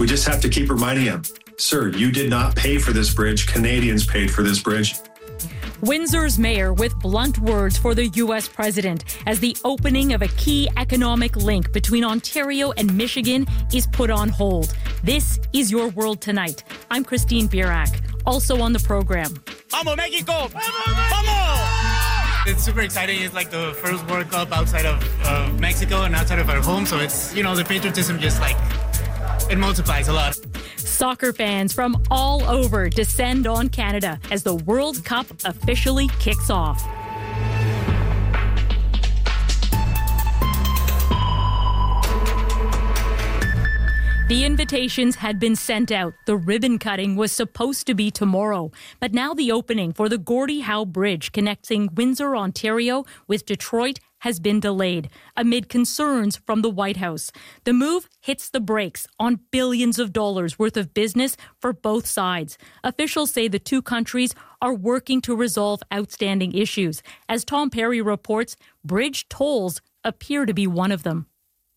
We just have to keep reminding him, sir, you did not pay for this bridge. Canadians paid for this bridge. Windsor's mayor with blunt words for the U.S. president as the opening of a key economic link between Ontario and Michigan is put on hold. This is Your World Tonight. I'm Christine Birak. Also on the program. Vamos, Mexico! Vamos! It's super exciting. It's like the first World Cup outside of Mexico and outside of our home. So it's, the patriotism just it multiplies a lot. Soccer fans from all over descend on Canada as the World Cup officially kicks off. The invitations had been sent out. The ribbon cutting was supposed to be tomorrow. But now the opening for the Gordie Howe Bridge connecting Windsor, Ontario with Detroit has been delayed amid concerns from the White House. The move hits the brakes on billions of dollars worth of business for both sides. Officials say the two countries are working to resolve outstanding issues. As Tom Perry reports, bridge tolls appear to be one of them.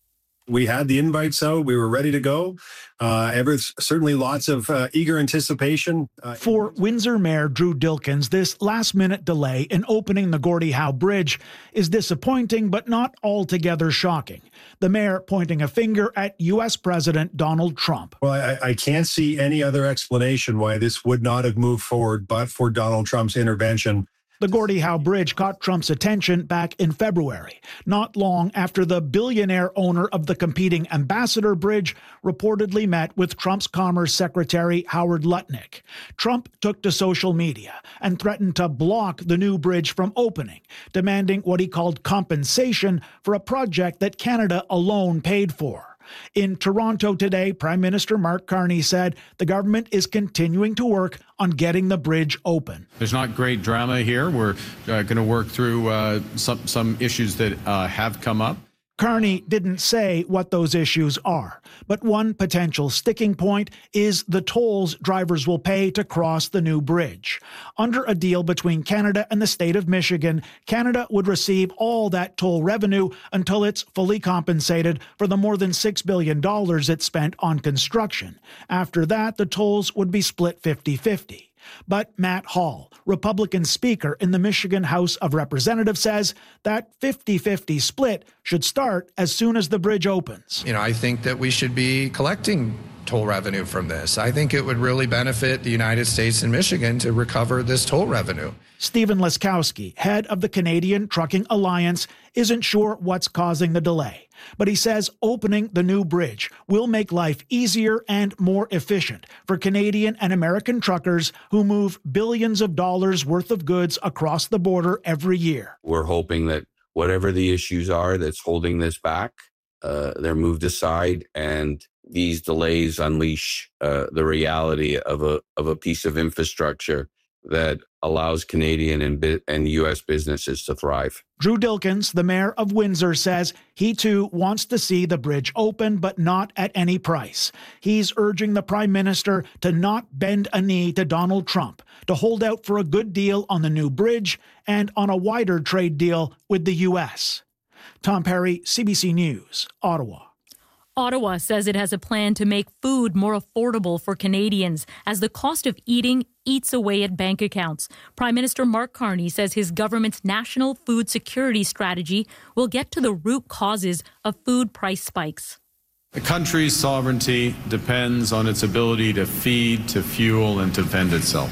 We had the invites out. We were ready to go. Certainly lots of eager anticipation. For Windsor Mayor Drew Dilkens, this last-minute delay in opening the Gordie Howe Bridge is disappointing but not altogether shocking. The mayor pointing a finger at U.S. President Donald Trump. Well, I can't see any other explanation why this would not have moved forward but for Donald Trump's intervention. The Gordie Howe Bridge caught Trump's attention back in February, not long after the billionaire owner of the competing Ambassador Bridge reportedly met with Trump's Commerce Secretary Howard Lutnick. Trump took to social media and threatened to block the new bridge from opening, demanding what he called compensation for a project that Canada alone paid for. In Toronto today, Prime Minister Mark Carney said the government is continuing to work on getting the bridge open. There's not great drama here. We're going to work through some issues that have come up. Carney didn't say what those issues are, but one potential sticking point is the tolls drivers will pay to cross the new bridge. Under a deal between Canada and the state of Michigan, Canada would receive all that toll revenue until it's fully compensated for the more than $6 billion it spent on construction. After that, the tolls would be split 50-50. But Matt Hall, Republican Speaker in the Michigan House of Representatives, says that 50-50 split should start as soon as the bridge opens. I think that we should be collecting toll revenue from this. I think it would really benefit the United States and Michigan to recover this toll revenue. Stephen Laskowski, head of the Canadian Trucking Alliance, isn't sure what's causing the delay, but he says opening the new bridge will make life easier and more efficient for Canadian and American truckers who move billions of dollars worth of goods across the border every year. We're hoping that whatever the issues are that's holding this back, they're moved aside, and these delays unleash the reality of a piece of infrastructure that allows Canadian and U.S. businesses to thrive. Drew Dilkens, the mayor of Windsor, says he too wants to see the bridge open, but not at any price. He's urging the Prime Minister to not bend a knee to Donald Trump, to hold out for a good deal on the new bridge and on a wider trade deal with the U.S. Tom Perry, CBC News, Ottawa. Ottawa says it has a plan to make food more affordable for Canadians as the cost of eating eats away at bank accounts. Prime Minister Mark Carney says his government's national food security strategy will get to the root causes of food price spikes. The country's sovereignty depends on its ability to feed, to fuel, and to fend itself.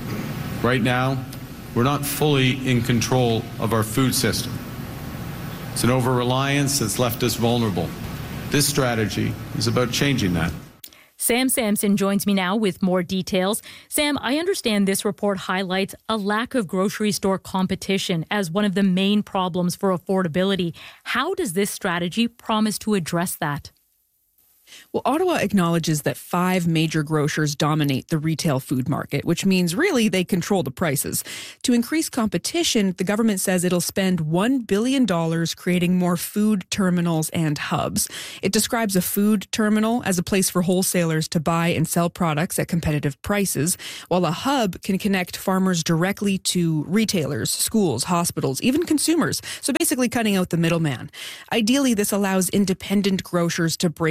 Right now, we're not fully in control of our food system. It's an over-reliance that's left us vulnerable. This strategy is about changing that. Sam Sampson joins me now with more details. Sam, I understand this report highlights a lack of grocery store competition as one of the main problems for affordability. How does this strategy promise to address that? Well, Ottawa acknowledges that 5 major grocers dominate the retail food market, which means really they control the prices. To increase competition, the government says it'll spend $1 billion creating more food terminals and hubs. It describes a food terminal as a place for wholesalers to buy and sell products at competitive prices, while a hub can connect farmers directly to retailers, schools, hospitals, even consumers. So basically cutting out the middleman. Ideally, this allows independent grocers to break into the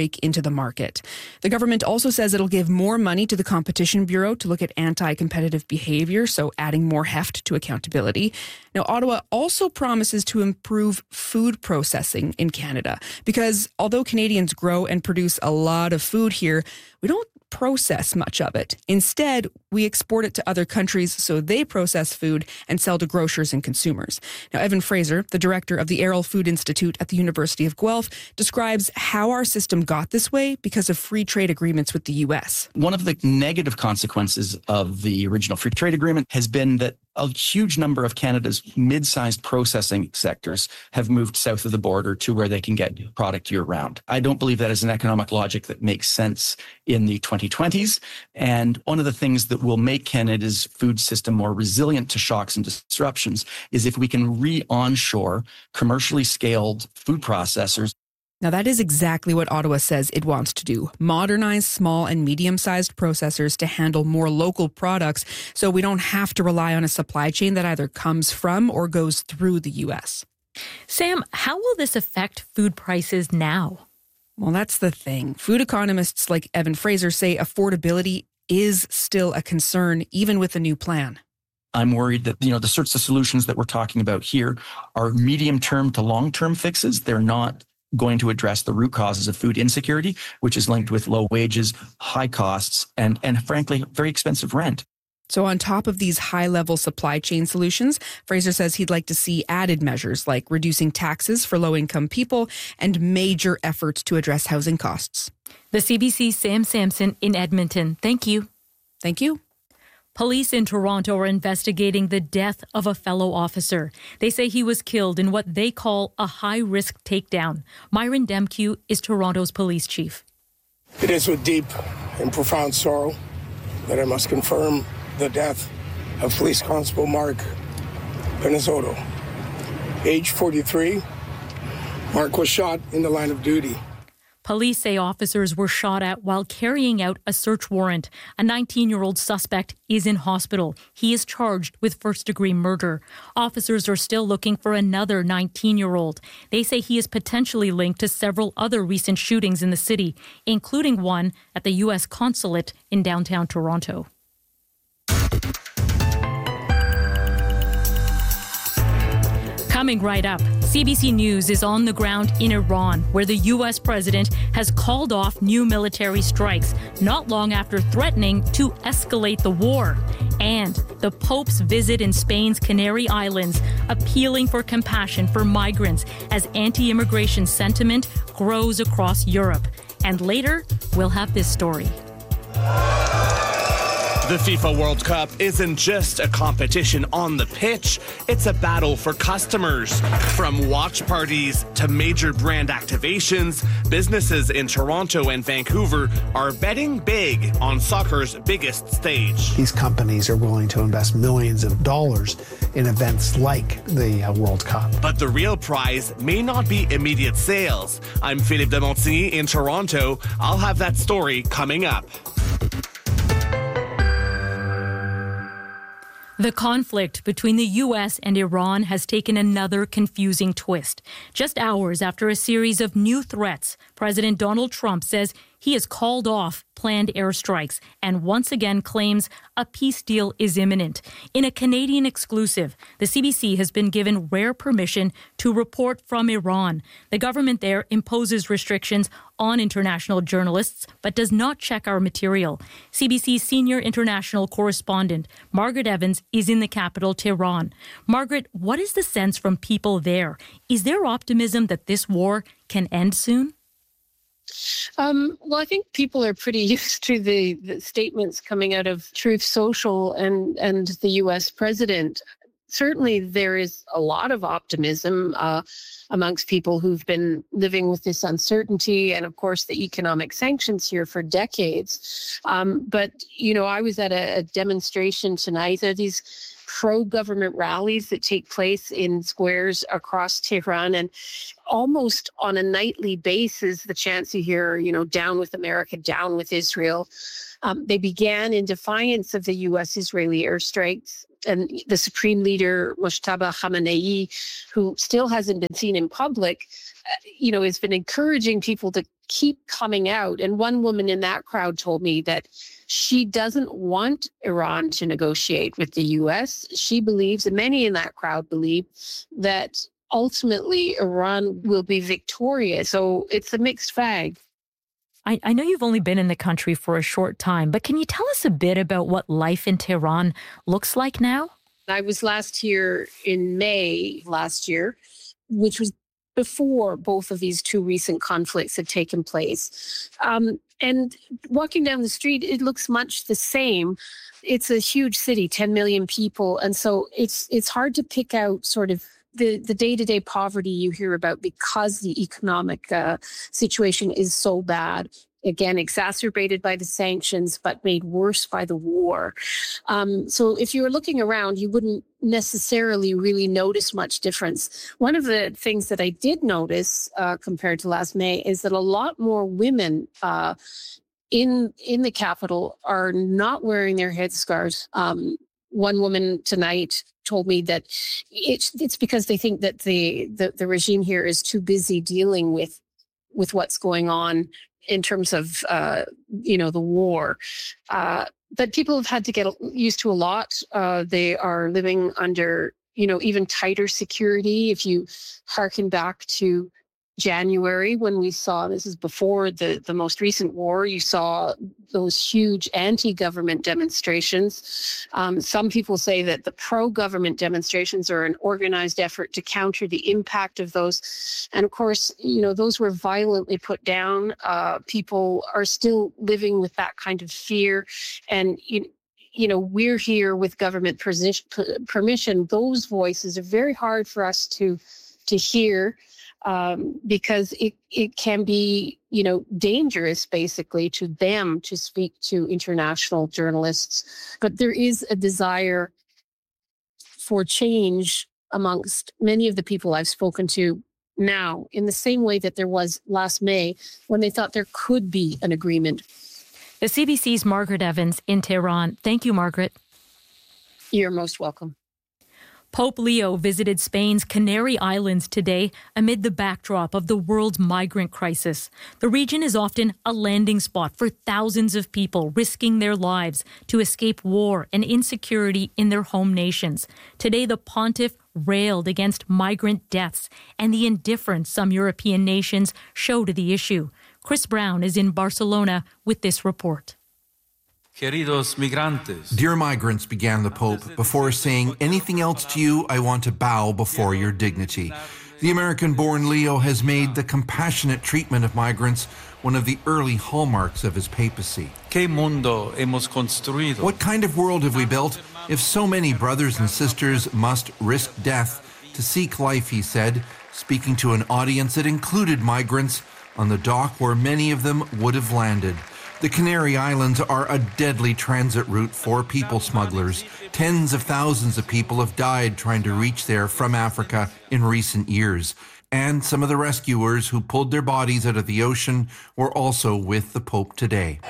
the market. The government also says it'll give more money to the Competition Bureau to look at anti-competitive behavior, so adding more heft to accountability. Now, Ottawa also promises to improve food processing in Canada because although Canadians grow and produce a lot of food here, we don't process much of it. Instead, we export it to other countries so they process food and sell to grocers and consumers. Now, Evan Fraser, the director of the Errol Food Institute at the University of Guelph, describes how our system got this way because of free trade agreements with the U.S. One of the negative consequences of the original free trade agreement has been that a huge number of Canada's mid-sized processing sectors have moved south of the border to where they can get product year-round. I don't believe that is an economic logic that makes sense in the 2020s. And one of the things that will make Canada's food system more resilient to shocks and disruptions is if we can re-onshore commercially scaled food processors. Now, that is exactly what Ottawa says it wants to do. Modernize small and medium-sized processors to handle more local products so we don't have to rely on a supply chain that either comes from or goes through the U.S. Sam, how will this affect food prices now? Well, that's the thing. Food economists like Evan Fraser say affordability is still a concern, even with the new plan. I'm worried that, the sorts of solutions that we're talking about here are medium-term to long-term fixes. They're not going to address the root causes of food insecurity, which is linked with low wages, high costs, and frankly, very expensive rent. So on top of these high-level supply chain solutions, Fraser says he'd like to see added measures like reducing taxes for low-income people and major efforts to address housing costs. The CBC's Sam Sampson in Edmonton. Thank you. Thank you. Police in Toronto are investigating the death of a fellow officer. They say he was killed in what they call a high-risk takedown. Myron Demkew is Toronto's police chief. It is with deep and profound sorrow that I must confirm the death of Police Constable Mark Penizzotto. Age 43, Mark was shot in the line of duty. Police say officers were shot at while carrying out a search warrant. A 19-year-old suspect is in hospital. He is charged with first-degree murder. Officers are still looking for another 19-year-old. They say he is potentially linked to several other recent shootings in the city, including one at the U.S. consulate in downtown Toronto. Coming right up, CBC News is on the ground in Iran, where the U.S. president has called off new military strikes not long after threatening to escalate the war. And the Pope's visit in Spain's Canary Islands, appealing for compassion for migrants as anti-immigration sentiment grows across Europe. And later, we'll have this story. The FIFA World Cup isn't just a competition on the pitch, it's a battle for customers. From watch parties to major brand activations, businesses in Toronto and Vancouver are betting big on soccer's biggest stage. These companies are willing to invest millions of dollars in events like the World Cup. But the real prize may not be immediate sales. I'm Philippe de Montigny in Toronto. I'll have that story coming up. The conflict between the U.S. and Iran has taken another confusing twist. Just hours after a series of new threats, President Donald Trump says he has called off planned airstrikes and once again claims a peace deal is imminent. In a Canadian exclusive, the CBC has been given rare permission to report from Iran. The government there imposes restrictions on international journalists, but does not check our material. CBC's senior international correspondent, Margaret Evans, is in the capital, Tehran. Margaret, what is the sense from people there? Is there optimism that this war can end soon? Well, I think people are pretty used to the statements coming out of Truth Social and the U.S. president. Certainly, there is a lot of optimism amongst people who've been living with this uncertainty and, of course, the economic sanctions here for decades. But, I was at a demonstration tonight. There are these pro-government rallies that take place in squares across Tehran, and almost on a nightly basis, the chants you hear, down with America, down with Israel. They began in defiance of the U.S.-Israeli airstrikes, and the supreme leader, Mojtaba Khamenei, who still hasn't been seen in public, has been encouraging people to keep coming out. And one woman in that crowd told me that she doesn't want Iran to negotiate with the U.S. She believes, and many in that crowd believe, that ultimately Iran will be victorious. So it's a mixed bag. I know you've only been in the country for a short time, but can you tell us a bit about what life in Tehran looks like now? I was last here in May last year, which was before both of these two recent conflicts had taken place. And walking down the street, it looks much the same. It's a huge city, 10 million people. And so it's hard to pick out sort of the day-to-day poverty you hear about because the economic situation is so bad. Again, exacerbated by the sanctions, but made worse by the war. So if you were looking around, you wouldn't necessarily really notice much difference. One of the things that I did notice compared to last May is that a lot more women in the capital are not wearing their headscarves. One woman tonight told me that it's because they think that the regime here is too busy dealing with what's going on in terms of, the war. But people have had to get used to a lot. They are living under, even tighter security. If you hearken back to January, when we saw, this is before the most recent war, you saw those huge anti-government demonstrations. Some people say that the pro-government demonstrations are an organized effort to counter the impact of those. And of course, those were violently put down. People are still living with that kind of fear. And, we're here with government permission. Those voices are very hard for us to hear. Because it can be, dangerous basically to them to speak to international journalists. But there is a desire for change amongst many of the people I've spoken to now, in the same way that there was last May when they thought there could be an agreement. The CBC's Margaret Evans in Tehran. Thank you, Margaret. You're most welcome. Pope Leo visited Spain's Canary Islands today amid the backdrop of the world's migrant crisis. The region is often a landing spot for thousands of people risking their lives to escape war and insecurity in their home nations. Today, the pontiff railed against migrant deaths and the indifference some European nations show to the issue. Chris Brown is in Barcelona with this report. Dear migrants, began the Pope, before saying anything else to you, I want to bow before your dignity. The American-born Leo has made the compassionate treatment of migrants one of the early hallmarks of his papacy. What kind of world have we built if so many brothers and sisters must risk death to seek life, he said, speaking to an audience that included migrants on the dock where many of them would have landed. The Canary Islands are a deadly transit route for people smugglers. Tens of thousands of people have died trying to reach there from Africa in recent years. And some of the rescuers who pulled their bodies out of the ocean were also with the Pope today.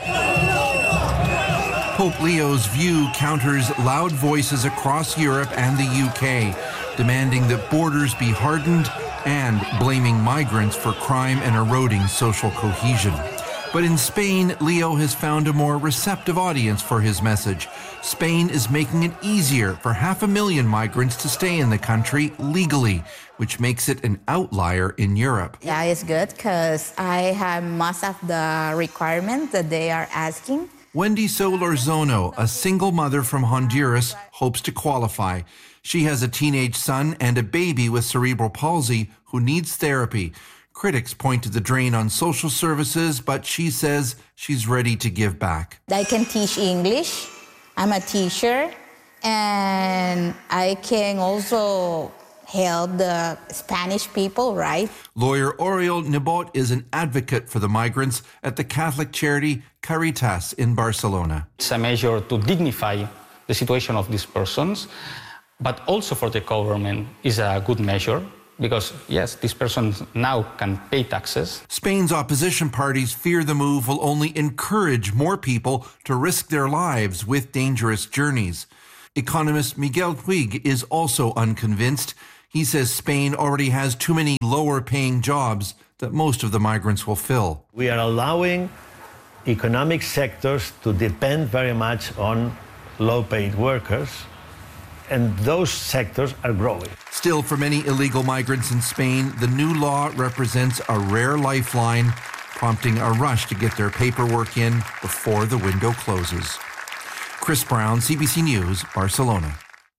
Pope Leo's view counters loud voices across Europe and the UK, demanding that borders be hardened and blaming migrants for crime and eroding social cohesion. But in Spain, Leo has found a more receptive audience for his message. Spain is making it easier for 500,000 migrants to stay in the country legally, which makes it an outlier in Europe. Yeah, it's good because I have most of the requirements that they are asking. Wendy Solorzano, a single mother from Honduras, hopes to qualify. She has a teenage son and a baby with cerebral palsy who needs therapy. Critics point to the drain on social services, but she says she's ready to give back. I can teach English. I'm a teacher. And I can also help the Spanish people, right? Lawyer Oriol Nebot is an advocate for the migrants at the Catholic charity Caritas in Barcelona. It's a measure to dignify the situation of these persons, but also for the government is a good measure. Because, yes, these persons now can pay taxes. Spain's opposition parties fear the move will only encourage more people to risk their lives with dangerous journeys. Economist Miguel Puig is also unconvinced. He says Spain already has too many lower-paying jobs that most of the migrants will fill. We are allowing economic sectors to depend very much on low-paid workers, and those sectors are growing. Still, for many illegal migrants in Spain, the new law represents a rare lifeline, prompting a rush to get their paperwork in before the window closes. Chris Brown, CBC News, Barcelona.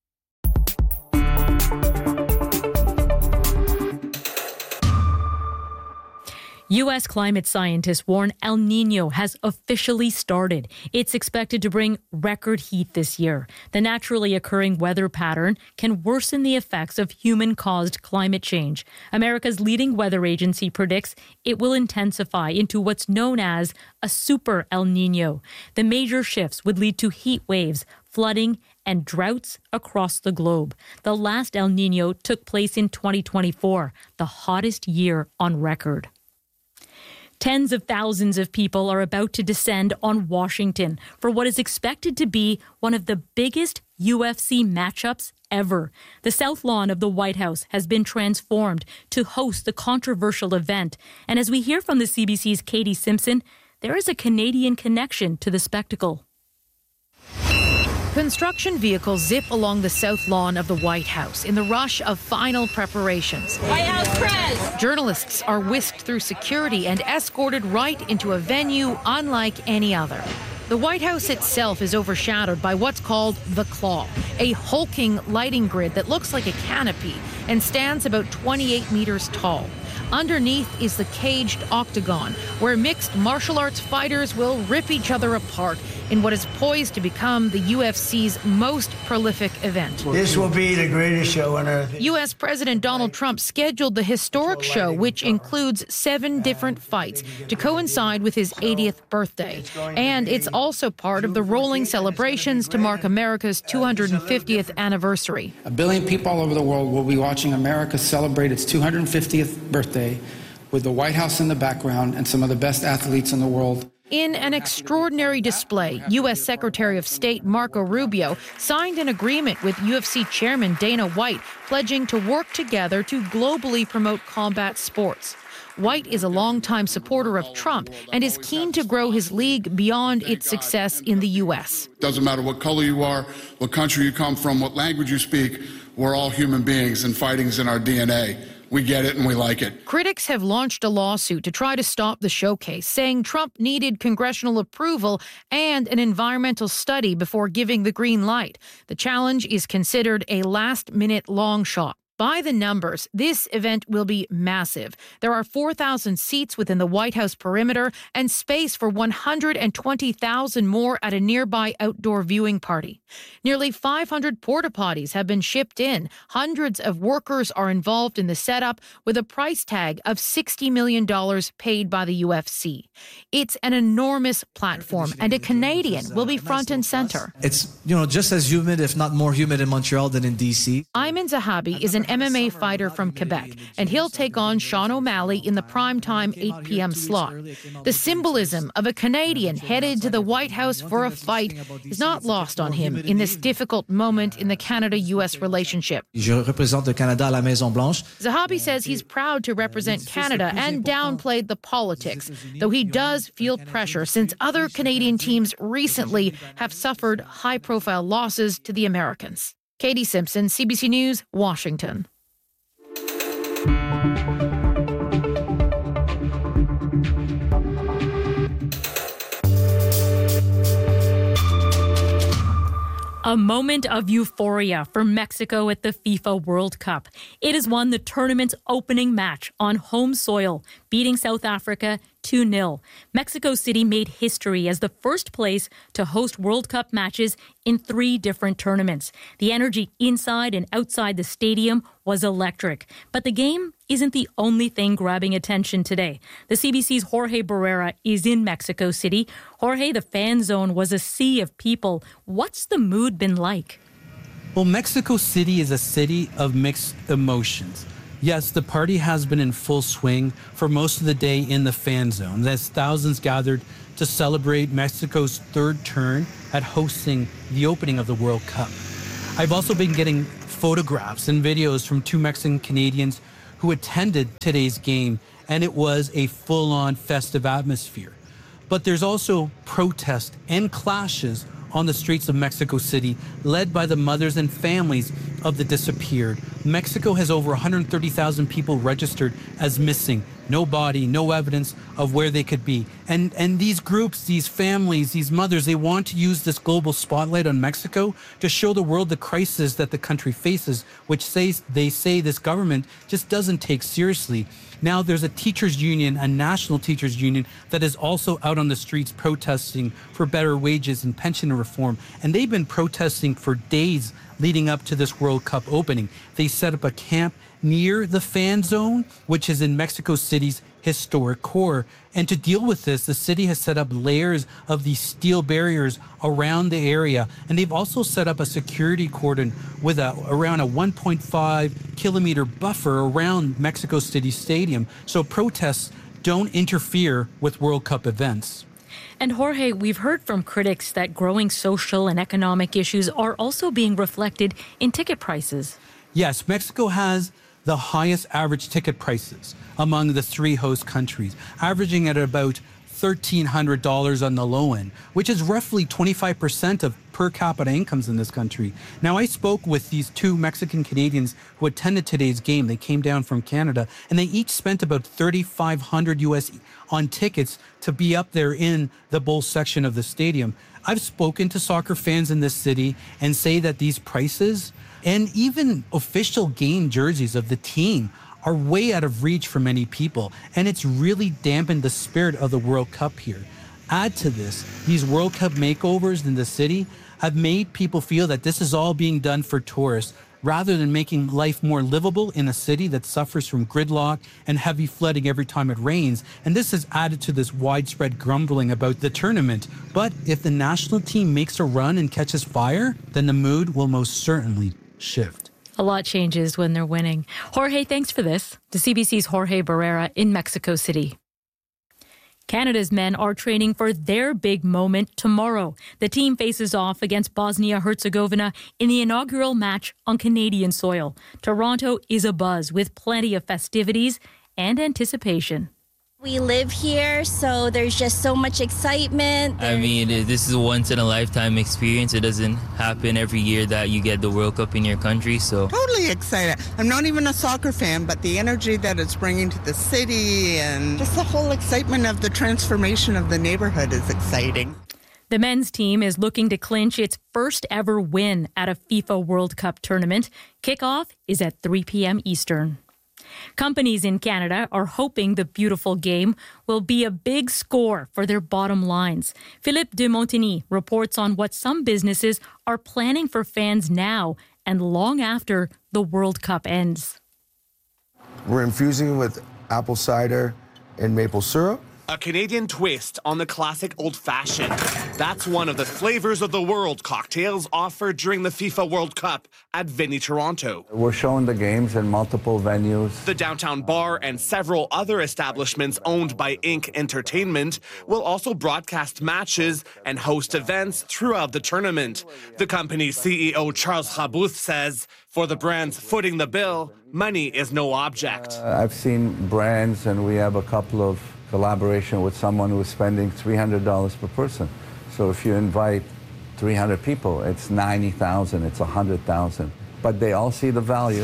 U.S. climate scientists warn El Niño has officially started. It's expected to bring record heat this year. The naturally occurring weather pattern can worsen the effects of human-caused climate change. America's leading weather agency predicts it will intensify into what's known as a super El Niño. The major shifts would lead to heat waves, flooding, and droughts across the globe. The last El Niño took place in 2024, the hottest year on record. Tens of thousands of people are about to descend on Washington for what is expected to be one of the biggest UFC matchups ever. The South Lawn of the White House has been transformed to host the controversial event. And as we hear from the CBC's Katie Simpson, there is a Canadian connection to the spectacle. Construction vehicles zip along the South Lawn of the White House in the rush of final preparations. White House press! Journalists are whisked through security and escorted right into a venue unlike any other. The White House itself is overshadowed by what's called the Claw, a hulking lighting grid that looks like a canopy and stands about 28 meters tall. Underneath is the caged octagon, where mixed martial arts fighters will rip each other apart in what is poised to become the UFC's most prolific event. This will be the greatest show on earth. U.S. President Donald Trump scheduled the historic show, which includes 7 different fights, to coincide with his 80th birthday. And it's also part of the rolling celebrations to mark America's 250th anniversary. 1 billion people all over the world will be watching America celebrate its 250th birthday with the White House in the background and some of the best athletes in the world. In an extraordinary display, U.S. Secretary of State Marco Rubio signed an agreement with UFC Chairman Dana White, pledging to work together to globally promote combat sports. White is a longtime supporter of Trump and is keen to grow his league beyond its success in the U.S. Doesn't matter what color you are, what country you come from, what language you speak, we're all human beings and fighting's in our DNA. We get it and we like it. Critics have launched a lawsuit to try to stop the showcase, saying Trump needed congressional approval and an environmental study before giving the green light. The challenge is considered a last-minute long shot. By the numbers, this event will be massive. There are 4,000 seats within the White House perimeter and space for 120,000 more at a nearby outdoor viewing party. Nearly 500 porta potties have been shipped in. Hundreds of workers are involved in the setup, with a price tag of $60 million paid by the UFC. It's an enormous platform, and a Canadian will be front and center. It's, just as humid, if not more humid in Montreal than in D.C. Ayman Zahabi is an MMA fighter from Quebec, and he'll take on Sean O'Malley in the primetime 8 p.m. slot. The symbolism of a Canadian headed to the White House for a fight is not lost on him in this difficult moment in the Canada-U.S. relationship. Je représente le Canada à la Maison-Blanche. Zahabi says he's proud to represent Canada and downplayed the politics, though he does feel pressure since other Canadian teams recently have suffered high-profile losses to the Americans. Katie Simpson, CBC News, Washington. A moment of euphoria for Mexico at the FIFA World Cup. It has won the tournament's opening match on home soil, beating South Africa 2-0. Mexico City made history as the first place to host World Cup matches in 3 different tournaments. The energy inside and outside the stadium was electric. But the game isn't the only thing grabbing attention today. The CBC's Jorge Barrera is in Mexico City. Jorge, the fan zone was a sea of people. What's the mood been like? Well, Mexico City is a city of mixed emotions. Yes, the party has been in full swing for most of the day in the fan zone, as thousands gathered to celebrate Mexico's 3rd turn at hosting the opening of the World Cup. I've also been getting photographs and videos from two Mexican Canadians who attended today's game, and it was a full-on festive atmosphere. But there's also protests and clashes on the streets of Mexico City, led by the mothers and families of the disappeared. Mexico has over 130,000 people registered as missing. No body, no evidence of where they could be. And these groups, these families, these mothers, they want to use this global spotlight on Mexico to show the world the crisis that the country faces, which they say this government just doesn't take seriously. Now there's a teachers union, a national teachers union, that is also out on the streets protesting for better wages and pension reform. And they've been protesting for days leading up to this World Cup opening. They set up a camp near the fan zone, which is in Mexico City's historic core. And to deal with this, the city has set up layers of these steel barriers around the area. And they've also set up a security cordon with around a 1.5 kilometer buffer around Mexico City Stadium. So protests don't interfere with World Cup events. And Jorge, we've heard from critics that growing social and economic issues are also being reflected in ticket prices. Yes, Mexico has the highest average ticket prices among the three host countries, averaging at about $1,300 on the low end, which is roughly 25% of per capita incomes in this country. Now, I spoke with these two Mexican Canadians who attended today's game. They came down from Canada, and they each spent about $3,500 US on tickets to be up there in the bowl section of the stadium. I've spoken to soccer fans in this city and say that these prices and even official game jerseys of the team are way out of reach for many people, and it's really dampened the spirit of the World Cup here. Add to this, these World Cup makeovers in the city have made people feel that this is all being done for tourists, rather than making life more livable in a city that suffers from gridlock and heavy flooding every time it rains. And this has added to this widespread grumbling about the tournament. But if the national team makes a run and catches fire, then the mood will most certainly shift. A lot changes when they're winning. Jorge, thanks for this. The CBC's Jorge Barrera in Mexico City. Canada's men are training for their big moment tomorrow. The team faces off against Bosnia-Herzegovina in the inaugural match on Canadian soil. Toronto is abuzz with plenty of festivities and anticipation. We live here, so there's just so much excitement. I mean, this is a once-in-a-lifetime experience. It doesn't happen every year that you get the World Cup in your country, so... Totally excited. I'm not even a soccer fan, but the energy that it's bringing to the city and just the whole excitement of the transformation of the neighborhood is exciting. The men's team is looking to clinch its first ever win at a FIFA World Cup tournament. Kickoff is at 3 p.m. Eastern. Companies in Canada are hoping the beautiful game will be a big score for their bottom lines. Philippe de Montigny reports on what some businesses are planning for fans now and long after the World Cup ends. We're infusing with apple cider and maple syrup. A Canadian twist on the classic old-fashioned. That's one of the flavors of the world cocktails offered during the FIFA World Cup at Vinny Toronto. We're showing the games in multiple venues. The downtown bar and several other establishments owned by Inc. Entertainment will also broadcast matches and host events throughout the tournament. The company's CEO Charles Rabuth says, for the brands footing the bill, money is no object. I've seen brands, and we have a couple of collaboration with someone who's spending $300 per person. So if you invite 300 people, it's 90,000, it's 100,000. But they all see the value.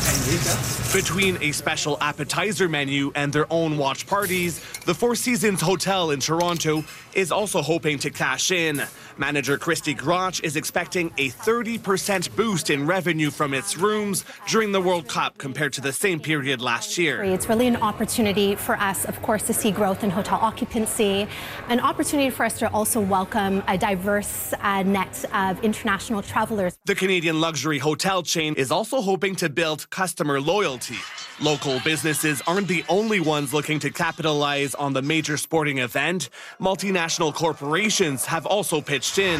Between a special appetizer menu and their own watch parties, the Four Seasons Hotel in Toronto is also hoping to cash in. Manager Christy Grotch is expecting a 30% boost in revenue from its rooms during the World Cup compared to the same period last year. It's really an opportunity for us, of course, to see growth in hotel occupancy, an opportunity for us to also welcome a diverse net of international travelers. The Canadian luxury hotel chain is also hoping to build customer loyalty. Local businesses aren't the only ones looking to capitalize on the major sporting event. Multinational corporations have also pitched in.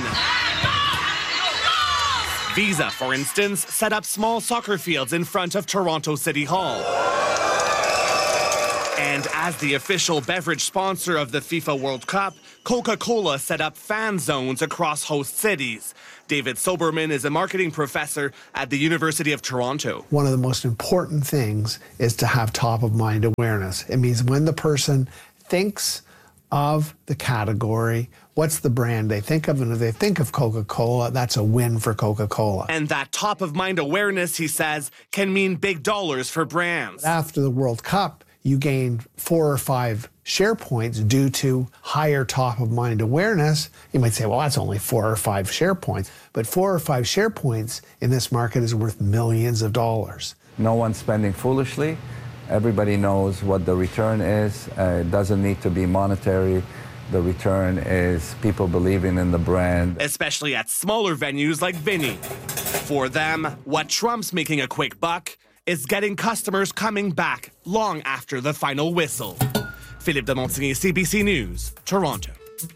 Visa, for instance, set up small soccer fields in front of Toronto City Hall. And And as the official beverage sponsor of the FIFA World Cup, Coca-Cola set up fan zones across host cities. David Soberman is a marketing professor at the University of Toronto. One of the most important things is to have top-of-mind awareness. It means when the person thinks of the category, what's the brand they think of? And if they think of Coca-Cola, that's a win for Coca-Cola. And that top-of-mind awareness, he says, can mean big dollars for brands. After the World Cup, you gain 4 or 5 share points due to higher top-of-mind awareness. You might say, well, that's only 4 or 5 share points. But 4 or 5 share points in this market is worth millions of dollars. No one's spending foolishly. Everybody knows what the return is. It doesn't need to be monetary. The return is people believing in the brand. Especially at smaller venues like Vinny. For them, what trumps making a quick buck is getting customers coming back long after the final whistle. Philippe de Montigny, CBC News, Toronto.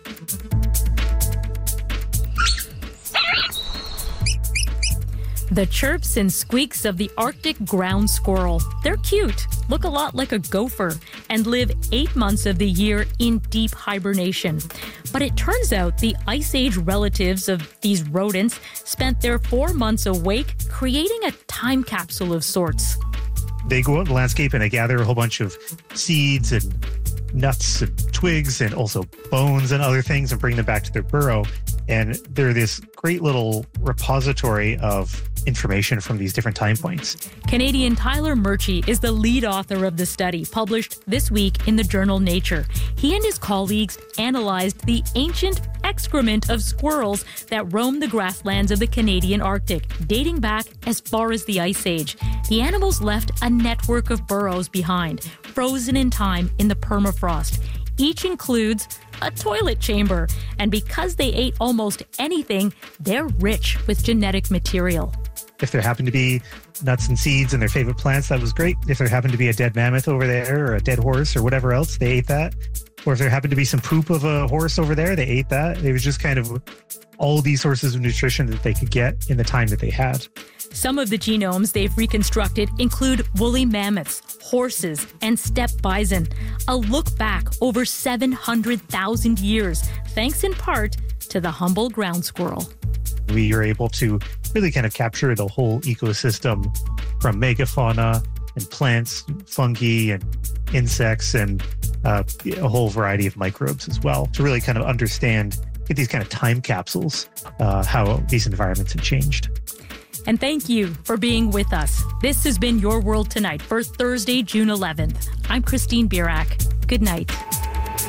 The chirps and squeaks of the Arctic ground squirrel. They're cute, look a lot like a gopher, and live 8 months of the year in deep hibernation. But it turns out the Ice Age relatives of these rodents spent their 4 months awake creating a time capsule of sorts. They go out in the landscape and they gather a whole bunch of seeds and nuts and twigs and also bones and other things and bring them back to their burrow. And they're this great little repository of information from these different time points. Canadian Tyler Murchie is the lead author of the study, published this week in the journal Nature. He and his colleagues analyzed the ancient excrement of squirrels that roam the grasslands of the Canadian Arctic, dating back as far as the Ice Age. The animals left a network of burrows behind, frozen in time in the permafrost. Each includes a toilet chamber, and because they ate almost anything, they're rich with genetic material. If there happened to be nuts and seeds and their favorite plants, that was great. If there happened to be a dead mammoth over there or a dead horse or whatever else, they ate that. Or if there happened to be some poop of a horse over there, they ate that. It was just kind of all these sources of nutrition that they could get in the time that they had. Some of the genomes they've reconstructed include woolly mammoths, horses, and steppe bison. A look back over 700,000 years, thanks in part to the humble ground squirrel. We are able to really kind of capture the whole ecosystem from megafauna and plants, fungi and insects and a whole variety of microbes as well to really kind of understand, get these kind of time capsules, how these environments have changed. And thank you for being with us. This has been Your World Tonight for Thursday, June 11th. I'm Christine Birak. Good night.